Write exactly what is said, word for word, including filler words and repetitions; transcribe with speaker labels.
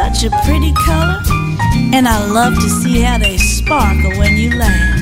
Speaker 1: such a pretty color, and I love to see how they sparkle when you laugh.